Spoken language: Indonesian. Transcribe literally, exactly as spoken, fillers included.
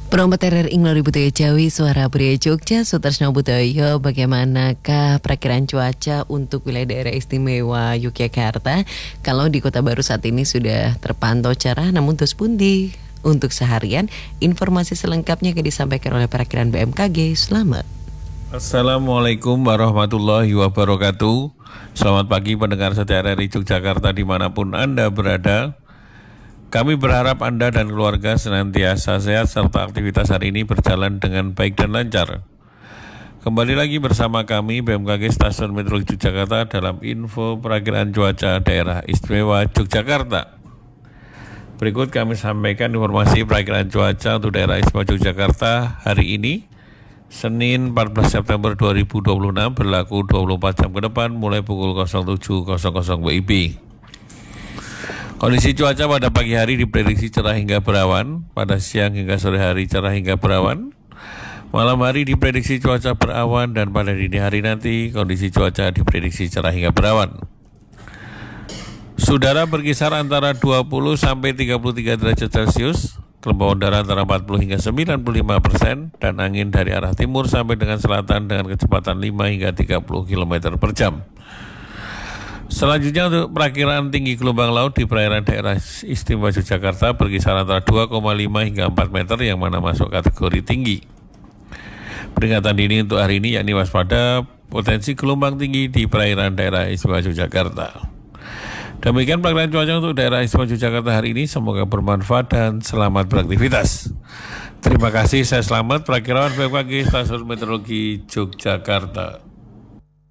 Promoter Inglori Budaya Jawi, Suara Budaya Jogja, Sutresno Budaya, bagaimanakah perkiraan cuaca untuk wilayah daerah istimewa Yogyakarta? Kalau di Kota Baru saat ini sudah terpantau cerah, namun terus pundi untuk seharian, informasi selengkapnya akan disampaikan oleh perkiraan B M K G. Selamat. Assalamualaikum warahmatullahi wabarakatuh. Selamat pagi pendengar setia R R I Yogyakarta dimanapun Anda berada. Kami berharap Anda dan keluarga senantiasa sehat serta aktivitas hari ini berjalan dengan baik dan lancar. Kembali lagi bersama kami B M K G Stasiun Meteorologi Yogyakarta dalam info perakiraan cuaca daerah istimewa Yogyakarta. Berikut kami sampaikan informasi perakiraan cuaca untuk daerah istimewa Yogyakarta hari ini, Senin empat belas September dua ribu dua puluh enam, berlaku dua puluh empat jam ke depan mulai pukul nol tujuh nol nol W I B. Kondisi cuaca pada pagi hari diprediksi cerah hingga berawan, pada siang hingga sore hari cerah hingga berawan, malam hari diprediksi cuaca berawan, dan pada dini hari nanti kondisi cuaca diprediksi cerah hingga berawan. Udara berkisar antara dua puluh sampai tiga puluh tiga derajat Celcius, kelembapan udara antara empat puluh hingga sembilan puluh lima persen, dan angin dari arah timur sampai dengan selatan dengan kecepatan lima hingga tiga puluh kilometer per jam. Selanjutnya untuk perakiraan tinggi gelombang laut di perairan daerah istimewa Yogyakarta berkisar antara dua koma lima hingga empat meter yang mana masuk kategori tinggi. Peringatan dini untuk hari ini yakni waspada potensi gelombang tinggi di perairan daerah istimewa Yogyakarta. Demikian perakiraan cuaca untuk daerah istimewa Yogyakarta hari ini, semoga bermanfaat dan selamat beraktivitas. Terima kasih, saya Selamat, perakiraan B M K G Stasiun Meteorologi Yogyakarta.